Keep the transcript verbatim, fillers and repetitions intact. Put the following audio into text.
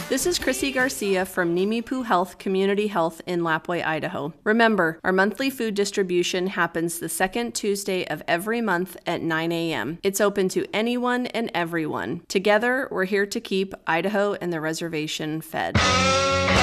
This is Chrissy Garcia from Nimipu Health Community Health in Lapwai, Idaho. Remember, our monthly food distribution happens the second Tuesday of every month at nine a m It's open to anyone and everyone. Together, we're here to keep Idaho and the reservation fed.